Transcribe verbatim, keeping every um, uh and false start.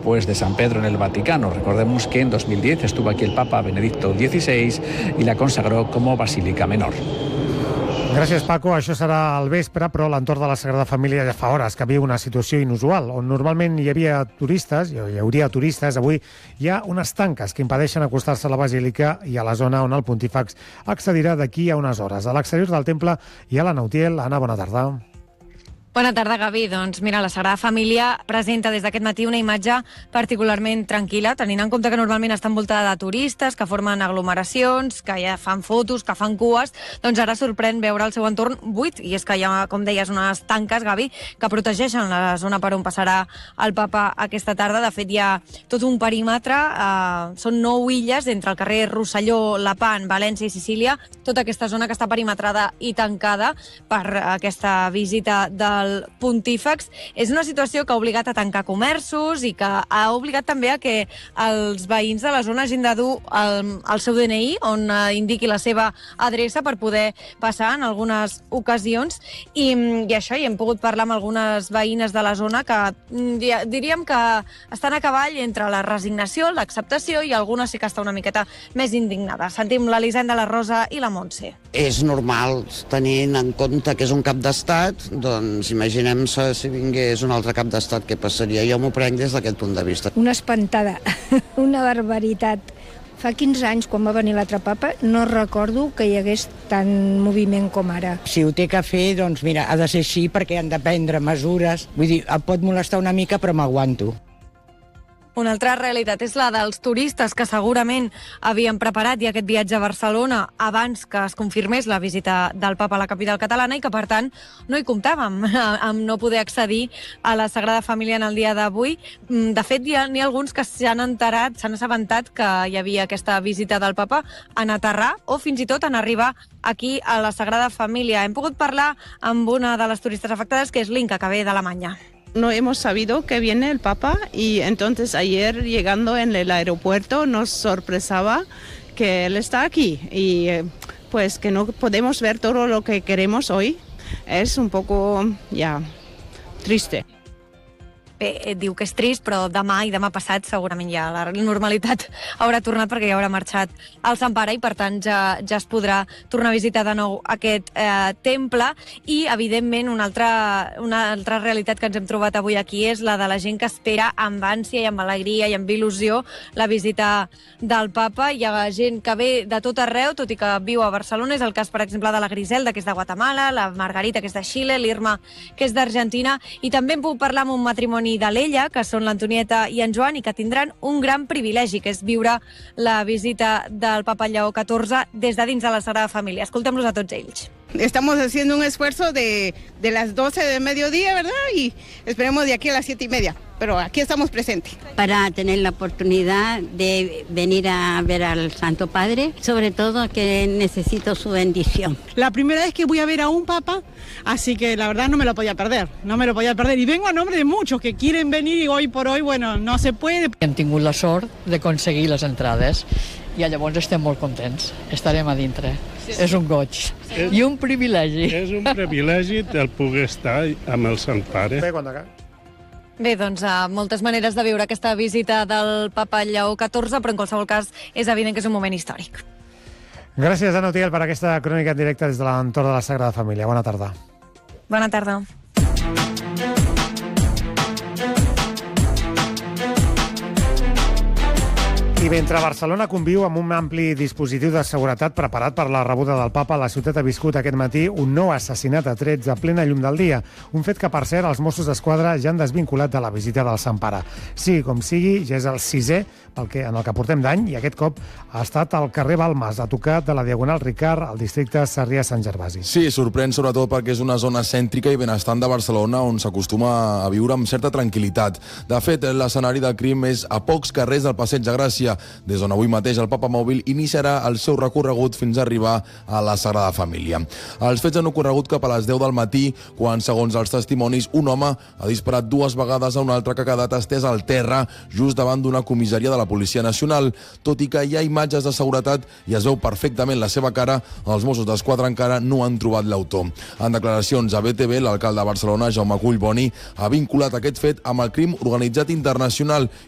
después de San Pedro en el Vaticano. Recordemos que en dos mil diez estuvo aquí el Papa Benedicto dieciséis y la consagró como basílica menor. Gràcies, Paco. Això serà al vespre, però l'entorn de la Sagrada Família ja fa hores que viu una situació inusual. On normalment hi havia turistes, hi hauria turistes, avui hi ha unes tanques que impedeixen acostar-se a la basílica i a la zona on el pontífex accedirà d'aquí a unes hores. A l'exterior del temple hi ha la Nautiel. Anna, bona tarda. Bona tarda, Gavi. Doncs mira, la Sagrada Família presenta des d'aquest matí una imatge particularment tranquil·la, tenint en compte que normalment està envoltada de turistes, que formen aglomeracions, que ja fan fotos, que fan cues, doncs ara sorprèn veure el seu entorn buit, i és que hi ha, com deies, unes tanques, Gavi, que protegeixen la zona per on passarà el papa aquesta tarda. De fet, hi ha tot un perímetre, eh, són nou illes entre el carrer Rosselló, Lepant, València i Sicília, tota aquesta zona que està perimetrada i tancada per aquesta visita del pontífex. És una situació que ha obligat a tancar comerços i que ha obligat també a que els veïns de la zona hagin de dur el, el seu D N I, on eh, indiqui la seva adreça per poder passar en algunes ocasions. I, i això, i hem pogut parlar amb algunes veïnes de la zona que diríem que estan a cavall entre la resignació, l'acceptació, i algunes sí que estan una miqueta més indignades. Sentim l'Elisenda, la Rosa i la Montse. És normal, tenint en compte que és un cap d'estat, doncs imaginem-se si vingués un altre cap d'estat, què passaria? Jo m'ho prenc des d'aquest punt de vista. Una espantada, una barbaritat. Fa quinze anys, quan va venir l'altre papa, no recordo que hi hagués tant moviment com ara. Si ho té que fer, doncs mira, ha de ser així perquè han de prendre mesures. Vull dir, em pot molestar una mica, però m'aguanto. Una altra realitat és la dels turistes que segurament havien preparat ja aquest viatge a Barcelona abans que es confirmés la visita del papa a la capital catalana i que, per tant, no hi comptàvem amb no poder accedir a la Sagrada Família en el dia d'avui. De fet, n'hi ha, ha alguns que s'han enterat, s'han assabentat que hi havia aquesta visita del papa en aterrar o fins i tot en arribar aquí a la Sagrada Família. Hem pogut parlar amb una de les turistes afectades, que és l'Inca, que ve d'Alemanya. No hemos sabido que viene el Papa y entonces ayer llegando en el aeropuerto nos sorpresaba que él está aquí y pues que no podemos ver todo lo que queremos hoy. Es un poco ya triste. Bé, diu que és trist, però demà i demà passat segurament ja la normalitat haurà tornat perquè ja haurà marxat al Sant Pare i per tant ja, ja es podrà tornar a visitar de nou aquest eh, temple. I evidentment una altra, una altra realitat que ens hem trobat avui aquí és la de la gent que espera amb ànsia i amb alegria i amb il·lusió la visita del papa. Hi ha gent que ve de tot arreu, tot i que viu a Barcelona. És el cas, per exemple, de la Griselda, que és de Guatemala, la Margarita, que és de Xile, l'Irma, que és d'Argentina, i també hem pogut parlar amb un matrimoni de l'Ella, que són l'Antonieta i en Joan, i que tindran un gran privilegi, que és viure la visita del Papa Lleó catorze des de dins de la Sagrada Família. Escoltem-los a tots ells. Estamos haciendo un esfuerzo de, de las doce de mediodía, ¿verdad? Y esperemos de aquí a las siete y media. Pero aquí estamos presentes. Para tener la oportunidad de venir a ver al Santo Padre, sobre todo que necesito su bendición. La primera vez que voy a ver a un papa, así que la verdad no me lo podía perder, no me lo podía perder. Y vengo a nombre de muchos que quieren venir y hoy por hoy, bueno, no se puede. Hem tingut la sort d'aconseguir les entrades i llavors estem molt contents, estarem a dintre. Sí. És un goig sí. I un privilegi. És un privilegi el poder estar amb el Sant Pare. Bé, quan acaba. Bé, doncs, uh, moltes maneres de viure aquesta visita del Papa Lleó catorze, però en qualsevol cas és evident que és un moment històric. Gràcies, Ana Utiel, per aquesta crònica en directe des de l'entorn de la Sagrada Família. Bona tarda. Bona tarda. I mentre Barcelona conviu amb un ampli dispositiu de seguretat preparat per la rebuda del papa, la ciutat ha viscut aquest matí un nou assassinat a trets a plena llum del dia. Un fet que, per cert, els Mossos d'Esquadra ja han desvinculat de la visita del Sant Pare. Sigui com sigui, ja és el sisè pel que, en el que portem d'any, i aquest cop ha estat al carrer Balmes, a tocar de la Diagonal Ricard, al districte Sarrià-Sant Gervasi. Sí, sorprèn sobretot perquè és una zona cèntrica i benestant de Barcelona on s'acostuma a viure amb certa tranquil·litat. De fet, l'escenari del crim és a pocs carrers del Passeig de Gràcia, des d'on avui mateix el Papa Mòbil iniciarà el seu recorregut fins a arribar a la Sagrada Família. Els fets han ocorregut cap a les deu del matí, quan, segons els testimonis, un home ha disparat dues vegades a un altre que ha quedat estès al terra just davant d'una comissaria de la Policia Nacional. Tot i que hi ha imatges de seguretat i es veu perfectament la seva cara, els Mossos d'Esquadra encara no han trobat l'autor. En declaracions a B T V, l'alcalde de Barcelona, Jaume Collboni, ha vinculat aquest fet amb el crim organitzat internacional